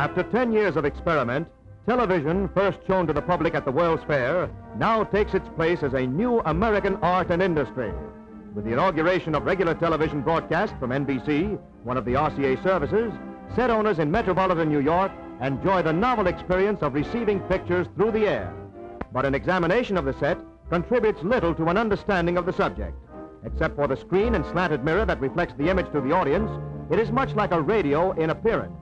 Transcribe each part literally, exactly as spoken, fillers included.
After ten years of experiment, television, first shown to the public at the World's Fair, now takes its place as a new American art and industry. With the inauguration of regular television broadcast from N B C, one of the R C A services, set owners in metropolitan New York enjoy the novel experience of receiving pictures through the air. But an examination of the set contributes little to an understanding of the subject. Except for the screen and slanted mirror that reflects the image to the audience, it is much like a radio in appearance.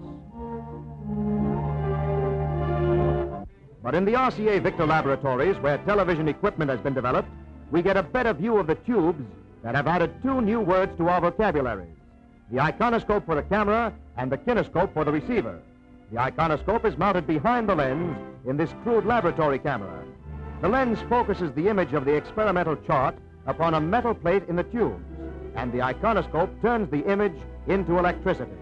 But in the R C A Victor laboratories, where television equipment has been developed, we get a better view of the tubes that have added two new words to our vocabularies: the iconoscope for the camera and the kinescope for the receiver. The iconoscope is mounted behind the lens in this crude laboratory camera. The lens focuses the image of the experimental chart upon a metal plate in the tubes, and the iconoscope turns the image into electricity.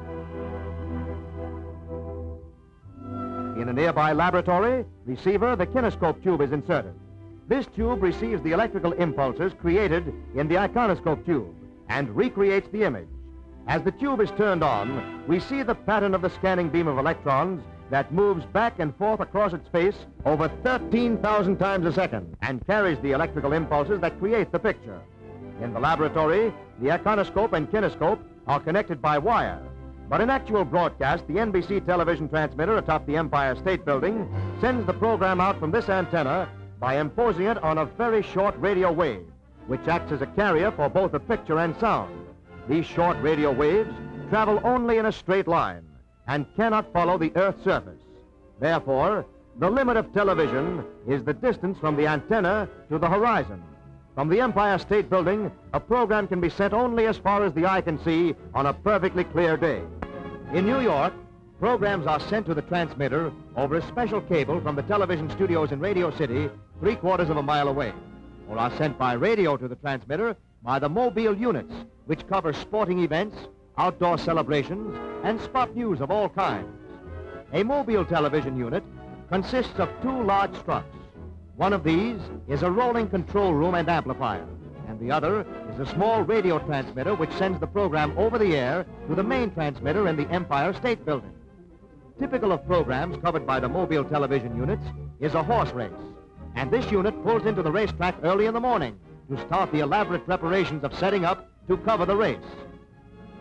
In a nearby laboratory receiver, the kinescope tube is inserted. This tube receives the electrical impulses created in the iconoscope tube and recreates the image. As the tube is turned on, we see the pattern of the scanning beam of electrons that moves back and forth across its face over thirteen thousand times a second and carries the electrical impulses that create the picture. In the laboratory, the iconoscope and kinescope are connected by wire. But in actual broadcast, the N B C television transmitter atop the Empire State Building sends the program out from this antenna by imposing it on a very short radio wave, which acts as a carrier for both the picture and sound. These short radio waves travel only in a straight line and cannot follow the Earth's surface. Therefore, the limit of television is the distance from the antenna to the horizon. From the Empire State Building, a program can be sent only as far as the eye can see on a perfectly clear day. In New York, programs are sent to the transmitter over a special cable from the television studios in Radio City, three quarters of a mile away, or are sent by radio to the transmitter by the mobile units, which cover sporting events, outdoor celebrations, and spot news of all kinds. A mobile television unit consists of two large struts. One of these is a rolling control room and amplifier, and the other is a small radio transmitter which sends the program over the air to the main transmitter in the Empire State Building. Typical of programs covered by the mobile television units is a horse race, and this unit pulls into the racetrack early in the morning to start the elaborate preparations of setting up to cover the race.